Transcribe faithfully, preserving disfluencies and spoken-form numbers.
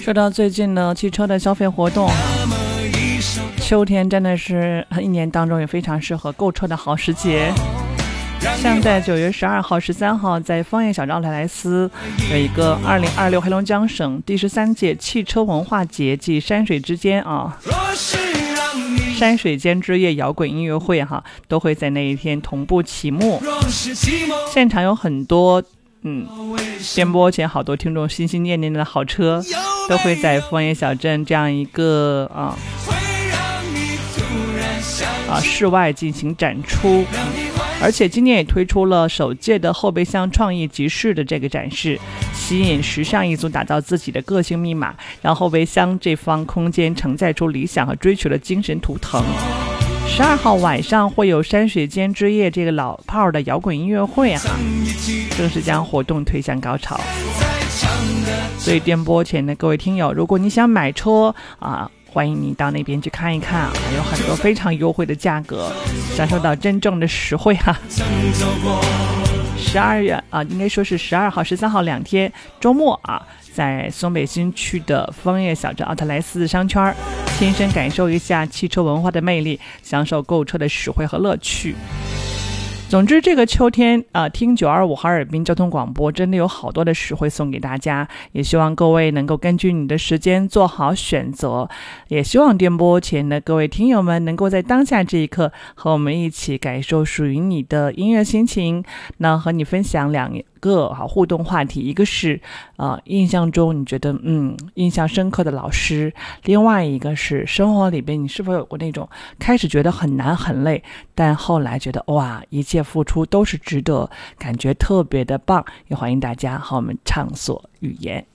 说到最近呢，汽车的消费活动，秋天真的是一年当中也非常适合购车的好时节。像在九月十二号、十三号，在枫叶小镇奥特莱斯有一个二零二六黑龙江省第十三届汽车文化节暨山水之间啊，山水间之夜摇滚音乐会哈，都会在那一天同步启幕。现场有很多嗯，电波前好多听众心心念念的好车，都会在枫叶小镇这样一个啊啊室外进行展出。嗯而且今年也推出了首届的后备箱创意集市的这个展示，吸引时尚一族打造自己的个性密码，让后备箱这方空间承载出理想和追求的精神图腾。十二号晚上会有山水间之夜这个老炮的摇滚音乐会啊，正式将活动推向高潮。所以电波前的各位听友，如果你想买车啊，欢迎你到那边去看一看啊，有很多非常优惠的价格，享受到真正的实惠哈、啊。十二月啊，应该说是十二号、十三号两天周末啊，在松北新区的枫叶小镇奥特莱斯商圈，亲身感受一下汽车文化的魅力，享受购车的实惠和乐趣。总之这个秋天啊、呃，听九二五哈尔滨交通广播真的有好多的实惠送给大家，也希望各位能够根据你的时间做好选择，也希望电波前的各位听友们能够在当下这一刻和我们一起感受属于你的音乐心情。那和你分享两个好互动话题，一个是呃印象中你觉得嗯印象深刻的老师，另外一个是生活里边你是否有过那种开始觉得很难很累，但后来觉得哇一切付出都是值得，感觉特别的棒。也欢迎大家和我们畅所欲言。